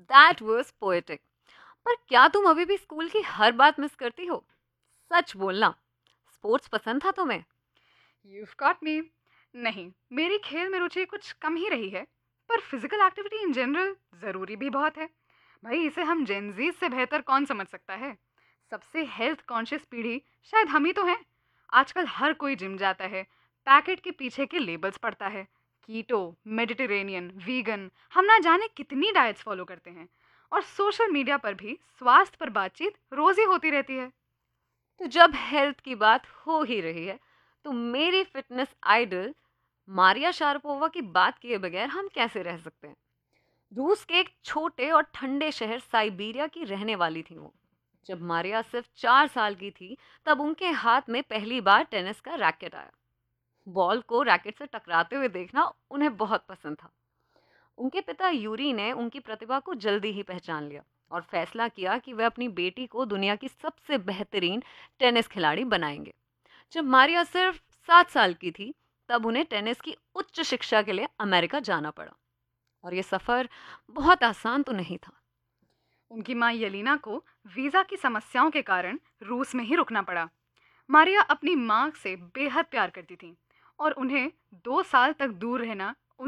That was poetic. पर क्या तुम अभी भी स्कूल की हर बात मिस करती हो? सच बोलना, स्पोर्ट्स पसंद था तुम्हें? You've got me। नहीं, मेरी खेल में रुचि कुछ कम ही रही है, पर फिजिकल एक्टिविटी इन जनरल ज़रूरी भी बहुत है। भाई, इसे हम जेनजीज से बेहतर कौन समझ सकता है? सबसे हेल्थ कॉन्शियस पीढ़ी शायद हम ही तो हैं। आजकल हर कोई जिम जाता है, पैकेट के पीछे के लेबल्स पढ़ता है। कीटो, मेडिटेरेनियन, वीगन, हम ना जाने कितनी डाइट्स फॉलो करते हैं। और सोशल मीडिया पर भी स्वास्थ्य पर बातचीत रोज ही होती रहती है। तो जब हेल्थ की बात हो ही रही है, तो मेरी फिटनेस आइडल मारिया शारापोवा की बात किए बगैर हम कैसे रह सकते हैं? रूस के एक छोटे और ठंडे शहर साइबेरिया की रहने वाली थी वो। जब मारिया सिर्फ 4 साल की थी, तब उनके हाथ में पहली बार टेनिस का रैकेट आया। बॉल को रैकेट से टकराते हुए देखना उन्हें बहुत पसंद था। उनके पिता यूरी ने उनकी प्रतिभा को जल्दी ही पहचान लिया और फैसला किया कि वे अपनी बेटी को दुनिया की सबसे बेहतरीन टेनिस खिलाड़ी बनाएंगे। जब मारिया सिर्फ 7 साल की थी, तब उन्हें टेनिस की उच्च शिक्षा के लिए अमेरिका जाना पड़ा। और ये सफ़र बहुत आसान तो नहीं था। उनकी माँ येलिना को वीजा की समस्याओं के कारण रूस में ही रुकना पड़ा। मारिया अपनी माँ से बेहद प्यार करती थी और उन्हें 2 साल तक दूर रहना